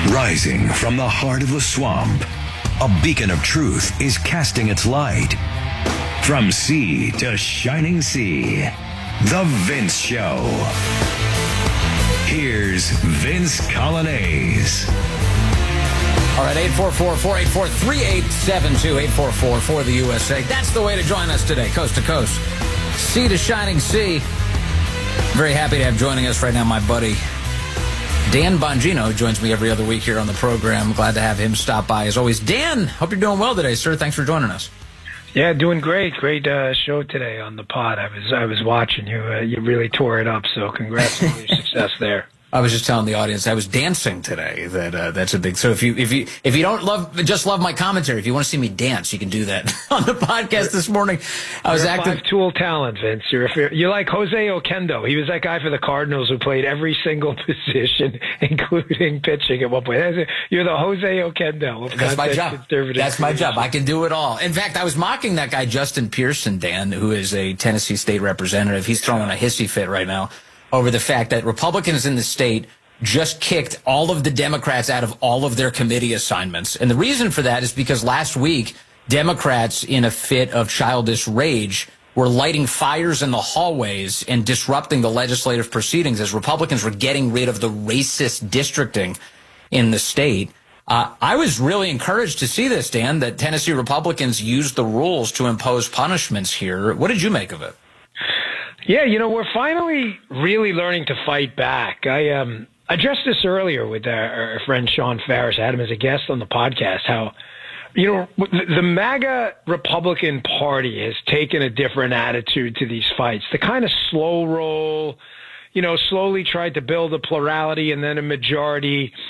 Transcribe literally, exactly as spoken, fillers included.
Rising from the heart of the swamp, a beacon of truth is casting its light. From sea to shining sea, The Vince Show. Here's Vince Coglianese. All right, eight four four, four eight four, three eight seven two, eight four four for the U S A. That's the way to join us today, coast to coast, sea to shining sea. Very happy to have joining us right now my buddy Dan Bongino, who joins me every other week here on the program. Glad to have him stop by as always. Dan, hope you're doing well today, sir. Thanks for joining us. Yeah, doing great. Great uh, show today on the pod. I was I was watching you. Uh, you really tore it up, so congrats on your success there. I was just telling the audience I was dancing today. That uh, that's a big. So if you if you if you don't love just love my commentary, if you want to see me dance, you can do that on the podcast this morning. I was You're active. Five tool talent, Vince. You're a, you're like Jose Oquendo. He was that guy for the Cardinals who played every single position, including pitching at one point. You're the Jose Oquendo. Of That's my job. That's my creation. job. I can do it all. In fact, I was mocking that guy Justin Pearson, Dan, who is a Tennessee state representative. He's throwing a hissy fit right now over the fact that Republicans in the state just kicked all of the Democrats out of all of their committee assignments. And the reason for that is because last week, Democrats, in a fit of childish rage, were lighting fires in the hallways and disrupting the legislative proceedings as Republicans were getting rid of the racist districting in the state. Uh, I was really encouraged to see this, Dan, that Tennessee Republicans used the rules to impose punishments here. What did you make of it? Yeah, you know, we're finally really learning to fight back. I um, addressed this earlier with our, our friend Sean Ferris. I had him as a guest on the podcast, how, you know, the MAGA Republican Party has taken a different attitude to these fights. The kind of slow roll, you know, slowly tried to build a plurality and then a majority.